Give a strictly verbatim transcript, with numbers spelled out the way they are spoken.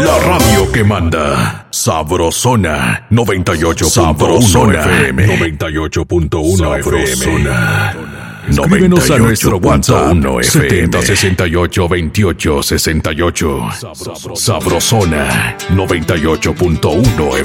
La radio que manda. Sabrosona noventa y ocho punto uno F M. noventa y ocho punto uno F M. Escríbenos a nuestro WhatsApp setenta sesenta y ocho veintiocho sesenta y ocho. Sabrosona noventa y ocho punto uno F M.